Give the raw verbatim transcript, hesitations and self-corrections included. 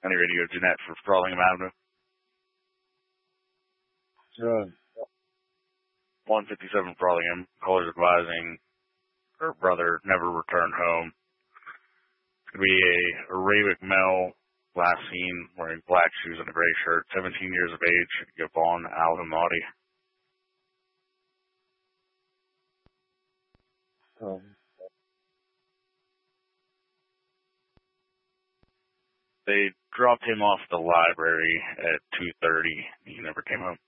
Any radio Jeanette for Frothingham Avenue. Sure. one fifty-seven Frothingham. Caller's advising her brother never returned home. It's going to be a Arabic male, last seen wearing black shoes and a gray shirt, seventeen years of age, Gabon Al-Hamadi. Oh. They dropped him off at the library at two thirty. He never came home.